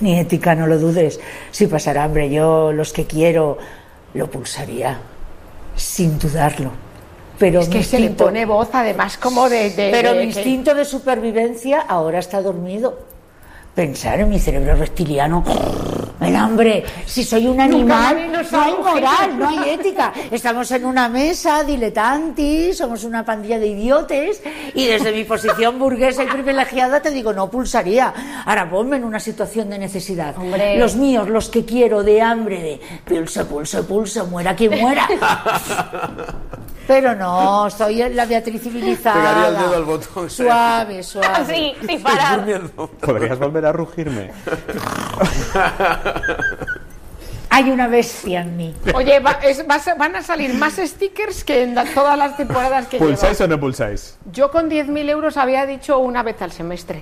ni ética, no lo dudes. Si pasara hambre, yo los que quiero lo pulsaría, sin dudarlo. Pero es que se le pone voz además como pero mi instinto de supervivencia ahora está dormido. Pensar en mi cerebro reptiliano, el hambre, si soy un animal, no hay moral, no hay ética. Estamos en una mesa diletantis, somos una pandilla de idiotes, y desde mi posición burguesa y privilegiada te digo, no pulsaría. Ahora ponme en una situación de necesidad. Hombre. Los míos, los que quiero, de hambre, de pulso, muera quien muera. Pero no, soy la Beatriz civilizada. Pegaría el dedo al botón. Suave. Sí, sin parar. ¿Podrías volver a rugirme? Hay una bestia en mí. Oye, van a salir más stickers que en todas las temporadas que ¿Pulsáis lleva. o no pulsáis? Yo con 10.000 euros había dicho una vez al semestre.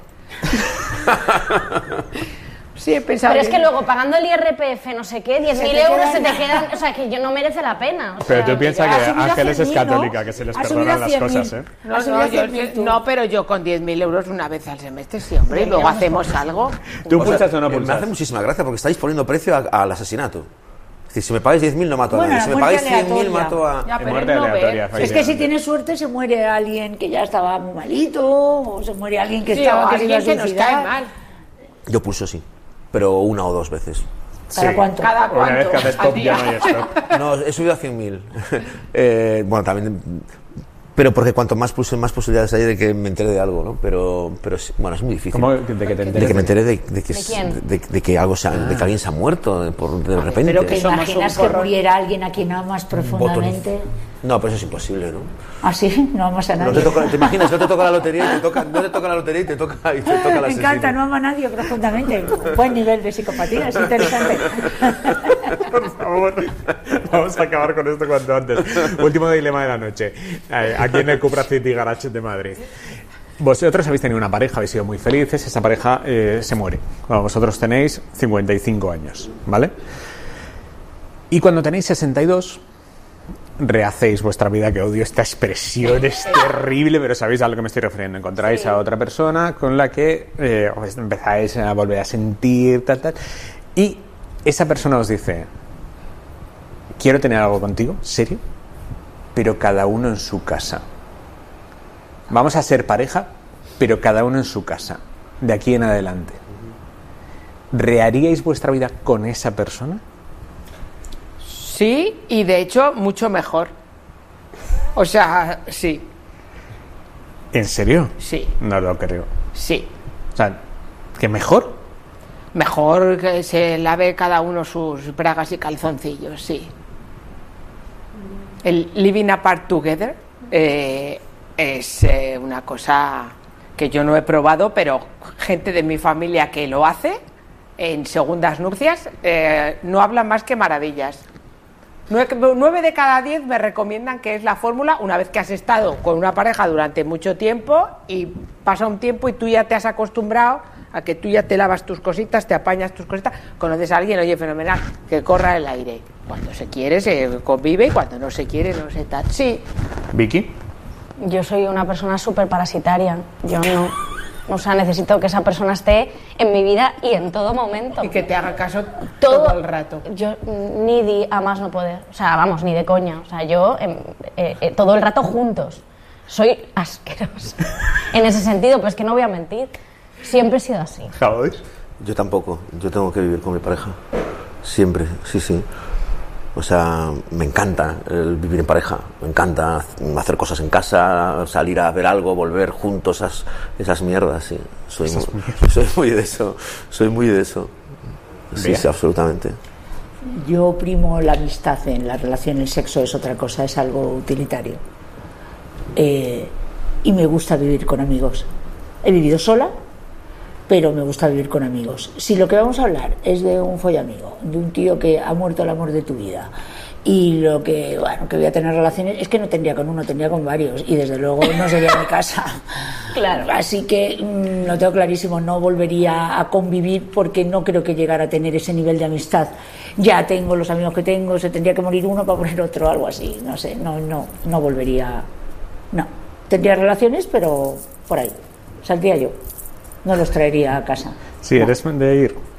Sí, he pensado. Pero es que luego pagando el IRPF, no sé qué, 10.000 euros se te quedan. O sea, que yo no merece la pena. O Pero sea, tú piensas ha que subido a Ángeles es 100.000, católica, ¿no? que se les Ha subido perdonan a las 100.000. cosas, ¿eh? No, pero yo con 10.000 euros una vez al semestre, sí, hombre, y luego hacemos algo. ¿Tú pulsas o no Me hace pulsas? muchísima gracia porque estáis poniendo precio al asesinato. Es decir, si me pagáis 10.000 no mato a Bueno, nadie. Si la me pagáis muerte 100.000 aleatoria. mato a... Ya, En pero muerte él no ve. aleatoria, Es que si efectivamente. tienes suerte se muere alguien que ya estaba muy malito, o se muere alguien que Sí, estaba o que se iba a alguien que nos suicidar. cae mal. Yo pulso sí, pero una o dos veces. ¿Para Sí. cuánto? Cada Una vez que cuánto haces al top ya día. no hay stop. No, he subido a 100.000. Bueno, también... Pero porque cuanto más pulse, más posibilidades hay de que me entere de algo, ¿no? Pero sí, bueno, es muy difícil. ¿Cómo de que te De enteres? que me entere de que, ¿De quién? de que algo de que alguien se ha muerto de repente. Pero que somos imaginas un que porrón. muriera alguien a quien amas profundamente. No, pero eso es imposible, ¿no? ¿Ah, sí? No amas a No nadie. ¿te imaginas? No te toca la lotería y te toca, no te toca la lotería y te toca la Me encanta, no amo a nadie profundamente. Buen nivel de psicopatía, es interesante. Por favor, vamos a acabar con esto cuanto antes. Último dilema de la noche. Aquí en el Cupra City Garage de Madrid. Vosotros habéis tenido una pareja, habéis sido muy felices, esa pareja se muere. Cuando vosotros tenéis 55 años, ¿vale? Y cuando tenéis 62, rehacéis vuestra vida, que odio esta expresión, es terrible, pero sabéis a lo que me estoy refiriendo. Encontráis a otra persona con la que os empezáis a volver a sentir, tal, y esa persona os dice: quiero tener algo contigo, serio, pero cada uno en su casa. Vamos a ser pareja, pero cada uno en su casa, de aquí en adelante. ¿Reharíais vuestra vida con esa persona? Sí, y de hecho, mucho mejor. O sea, sí, ¿En serio? sí, No lo creo. sí. O sea, ¿que mejor? Mejor que se lave cada uno sus bragas y calzoncillos, sí. El living apart together es una cosa que yo no he probado, pero gente de mi familia que lo hace en segundas nupcias no habla más que maravillas. 9 de cada 10 me recomiendan que es la fórmula una vez que has estado con una pareja durante mucho tiempo y pasa un tiempo y tú ya te has acostumbrado a que tú ya te lavas tus cositas, te apañas tus cositas, conoces a alguien, oye, fenomenal, que corra el aire. Cuando se quiere se convive y cuando no se quiere no se tal. Sí, ¿Vicky? Yo soy una persona súper parasitaria. Yo no. O sea, necesito que esa persona esté en mi vida y en todo momento. y que te haga caso todo el rato. Yo ni di a más no poder. O sea, vamos, ni de coña. O sea, yo todo el rato juntos. Soy asquerosa. En ese sentido, pues que no voy a mentir. Siempre he sido así. ¿Javier? Yo tampoco, yo tengo que vivir con mi pareja. Siempre, sí. O sea, me encanta el vivir en pareja, me encanta hacer cosas en casa, salir a ver algo, volver juntos, esas mierdas, sí. Soy muy de eso. Sí, sí, absolutamente. Yo primo la amistad en la relación, el sexo es otra cosa, es algo utilitario. Y me gusta vivir con amigos. He vivido sola, pero me gusta vivir con amigos. Si lo que vamos a hablar es de un follamigo, de un tío que ha muerto el amor de tu vida, y lo que, bueno, que voy a tener relaciones, es que no tendría con uno, tendría con varios, y desde luego no sería mi casa. Claro. Así que lo tengo clarísimo, no volvería a convivir porque no creo que llegara a tener ese nivel de amistad. Ya tengo los amigos que tengo, se tendría que morir uno para poner otro, algo así, no sé, no volvería, no. Tendría relaciones, pero por ahí, saldría yo. No los traería a casa. Sí, eres de ir.